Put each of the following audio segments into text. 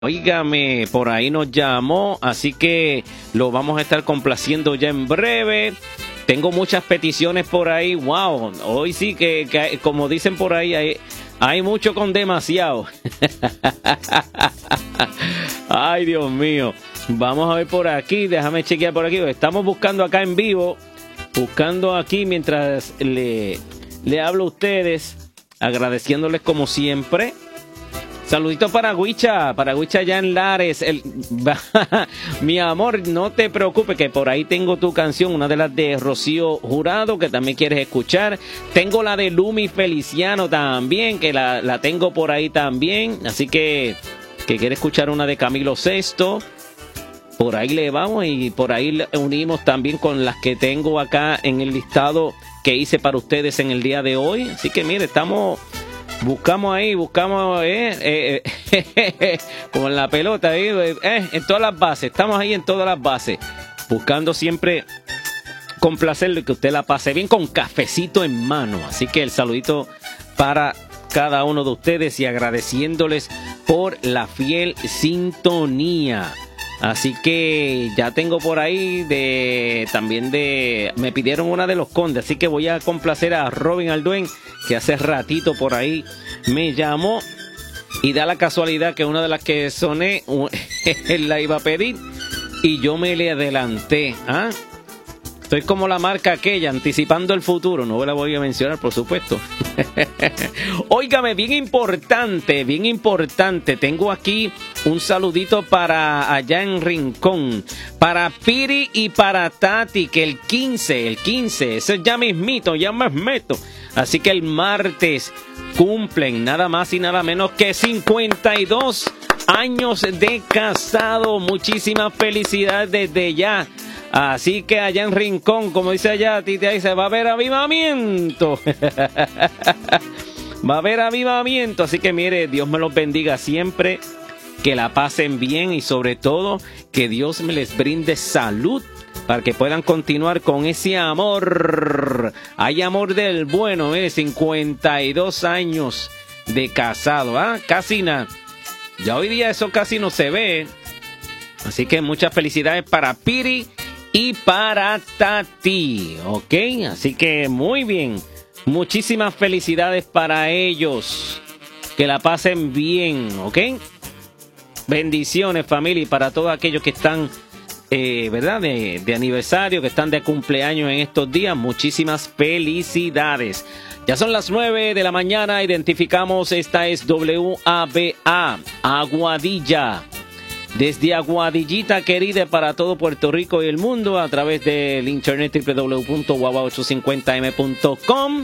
Óigame, por ahí nos llamó, así que lo vamos a estar complaciendo ya en breve. Tengo muchas peticiones por ahí. Wow, hoy sí que como dicen por ahí, hay mucho con demasiado. Ay, Dios mío. Vamos a ver por aquí, déjame chequear por aquí. Estamos buscando acá en vivo, buscando aquí mientras le hablo a ustedes, agradeciéndoles como siempre. Saludito para Huicha allá en Lares. Mi amor, no te preocupes que por ahí tengo tu canción, una de las de Rocío Jurado que también quieres escuchar. Tengo la de Lumi Feliciano también, que la tengo por ahí también. Así que quiere escuchar una de Camilo Sesto. Por ahí le vamos y por ahí le unimos también con las que tengo acá en el listado que hice para ustedes en el día de hoy. Así que mire, buscamos como en la pelota, en todas las bases, estamos ahí en todas las bases, buscando siempre complacerlo y que usted la pase bien con cafecito en mano. Así que el saludito para cada uno de ustedes y agradeciéndoles por la fiel sintonía. Así que ya tengo por ahí me pidieron una de Los Condes, así que voy a complacer a Robin Alduen, que hace ratito por ahí me llamó y da la casualidad que una de las que soné él la iba a pedir y yo me le adelanté. Estoy como la marca aquella, anticipando el futuro. No la voy a mencionar, por supuesto. Óigame, bien importante. Tengo aquí un saludito para allá en Rincón. Para Piri y para Tati, que el 15. Eso ya mismito, ya me meto. Así que el martes cumplen nada más y nada menos que 52 años de casado. Muchísimas felicidades desde ya. Así que allá en Rincón, como dice allá, Titi, ahí se va a ver avivamiento. Va a haber avivamiento. Así que mire, Dios me los bendiga siempre. Que la pasen bien y sobre todo que Dios me les brinde salud para que puedan continuar con ese amor. Hay amor del bueno, 52 años de casado. Casi nada. Ya hoy día eso casi no se ve. Así que muchas felicidades para Piri y para Tati, ¿ok? Así que muy bien, muchísimas felicidades para ellos, que la pasen bien, ¿ok? Bendiciones, familia, y para todos aquellos que están, ¿verdad? De aniversario, que están de cumpleaños en estos días, muchísimas felicidades. Ya son las 9 de la mañana, identificamos, esta es WABA, Aguadilla. Desde Aguadillita querida para todo Puerto Rico y el mundo a través del internet www.guava850m.com.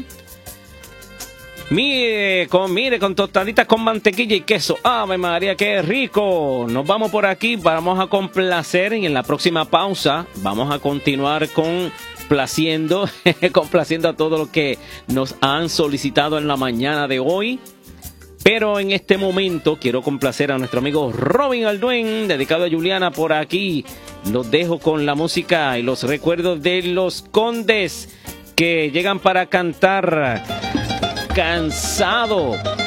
Mire, con tostaditas con mantequilla y queso. ¡Ave María, qué rico! Nos vamos por aquí, vamos a complacer y en la próxima pausa vamos a continuar complaciendo a todos los que nos han solicitado en la mañana de hoy. Pero en este momento quiero complacer a nuestro amigo Robin Alduen, dedicado a Juliana por aquí. Los dejo con la música y los recuerdos de Los Condes que llegan para cantar Cansado.